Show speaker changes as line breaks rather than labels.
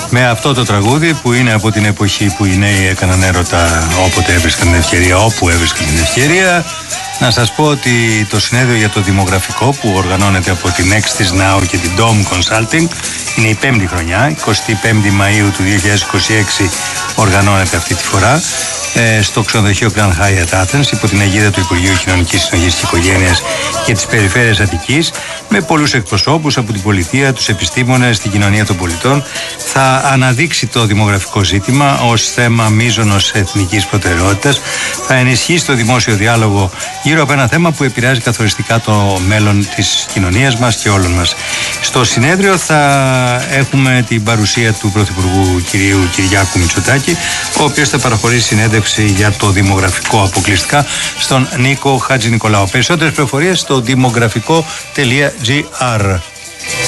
Με αυτό το τραγούδι που είναι από την εποχή που οι νέοι έκαναν έρωτα όποτε έβρισκαν την ευκαιρία, όπου έβρισκαν την ευκαιρία. Να σας πω ότι το συνέδριο για το δημογραφικό που οργανώνεται από την Nextis Now και την Dom Consulting είναι η 5η χρονιά, 25η Μαΐου του 2026 οργανώνεται αυτή τη φορά στο ξενοδοχείο Grand Hyatt Athens υπό την αιγίδα του Υπουργείου Κοινωνικής Συνοχής και Οικογένειας και της Περιφέρειας Αττικής, με πολλούς εκπροσώπους από την πολιτεία, τους επιστήμονες, την κοινωνία των πολιτών. Θα αναδείξει το δημογραφικό ζήτημα ως θέμα μείζωνος εθνικής προτεραιότητας, θα ενισχύσει το δημόσιο διάλογο γύρω από ένα θέμα που επηρεάζει καθοριστικά το μέλλον της κοινωνίας μας και όλων μας. Στο συνέδριο θα έχουμε την παρουσία του Πρωθυπουργού κυρίου Κυριάκου Μητσοτάκη, ο οποίος θα παραχωρήσει συνέντευξη για το δημογραφικό αποκλειστικά στον Νίκο Χατζηνικολάου. Περισσότερες πληροφορίες στο δημογραφικό.gr.